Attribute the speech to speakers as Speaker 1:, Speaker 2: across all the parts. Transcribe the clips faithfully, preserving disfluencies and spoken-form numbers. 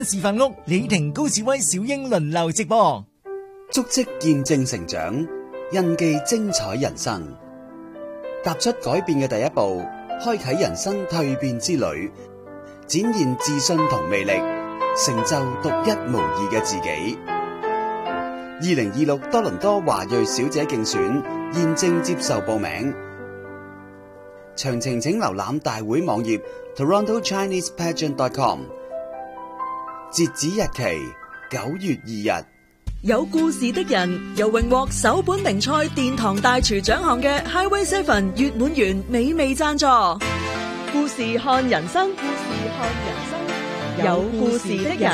Speaker 1: 示範屋李婷、高志威、小英輪流直播，
Speaker 2: 足跡見證成長，印記精彩人生。踏出改變嘅第一步，開啟人生蛻變之旅，展現自信同魅力，成就獨一無二嘅自己。二零二六多倫多華裔小姐競選現正接受報名，詳情請瀏覽大會網頁 toronto chinese pageant dot com。截止日期九月二日。
Speaker 3: 有故事的人由榮獲首本名賽殿堂大廚獎項嘅 Highway Seven 月滿園美味贊助。故事看人生，故事看人生，有故事的人。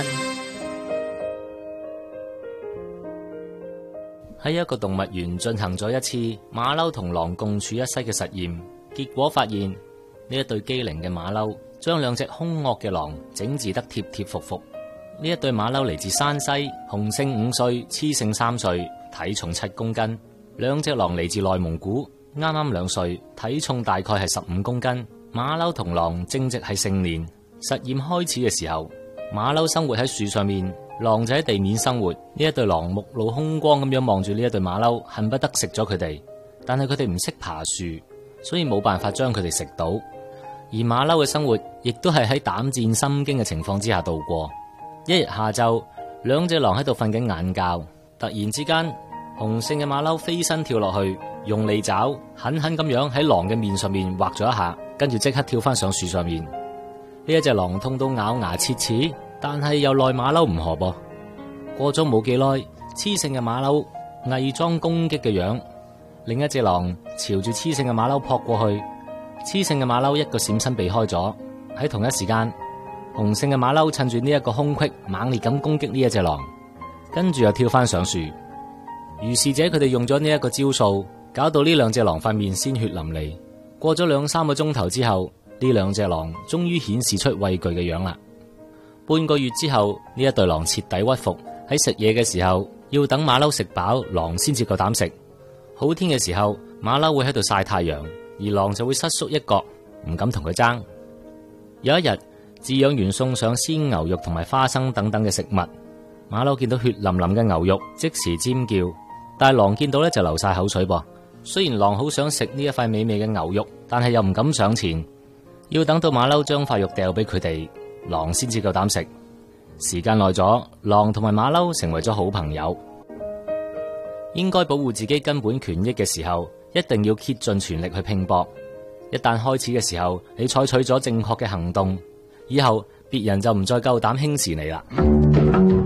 Speaker 4: 喺一個動物園進行咗一次馬騮同狼共處一室嘅實驗，結果發現呢一對機靈嘅馬騮將兩隻兇惡嘅狼整治得貼貼服服。呢一對馬騮嚟自山西，雄性五歲，雌性三歲，體重七公斤；兩隻狼嚟自內蒙古，啱啱兩歲，體重大概係十五公斤。馬騮同狼正值係成年。實驗開始嘅時候，馬騮生活喺樹上面，狼就喺地面生活。呢一對狼目露凶光咁樣望住呢一對馬騮，恨不得食咗佢哋。但係佢哋唔識爬樹，所以冇辦法將佢哋食到。而馬騮嘅生活亦都係喺膽戰心驚嘅情況之下度過。一日下晝，兩隻狼喺度瞓緊晏覺，突然之間，雄性嘅馬騮飛身跳落去，用利爪狠狠咁樣喺狼嘅面上面劃咗一下，跟住即刻跳翻上樹上面。呢一隻狼痛到咬牙切齒，但係又奈馬騮唔何噃。過咗冇幾耐，雌性嘅馬騮偽裝攻擊嘅樣，另一隻狼朝住雌性嘅馬騮撲過去，雌性嘅馬騮一個閃身避開咗。喺同一時間，雄性嘅馬騮趁住呢一個空隙，猛烈咁攻擊呢一隻狼，跟住又跳翻上樹。如是者佢哋用咗呢一個招數，搞到呢兩隻狼塊面鮮血淋漓。過咗兩三個鐘頭之後，呢兩隻狼終於顯示出畏懼嘅樣啦。半個月之後，呢一對狼徹底屈服，喺食嘢嘅時候要等馬騮食飽，狼先至夠膽食。好天嘅時候，馬騮會喺度曬太陽，而狼就會瑟縮一角，唔敢同佢爭。有一日，飼養員送上鮮牛肉同埋花生等等嘅食物，馬騮見到血淋淋嘅牛肉，即時尖叫，但係狼見到咧就流晒口水噃。雖然狼好想食呢一塊美味嘅牛肉，但係又唔敢上前，要等到馬騮將塊肉掉俾佢哋，狼先至夠膽食。時間耐咗，狼同埋馬騮成為咗好朋友。應該保護自己根本權益嘅時候，一定要竭盡全力去拼搏。一旦開始嘅時候，你採取咗正確嘅行動，以後別人就唔再夠膽輕視你啦。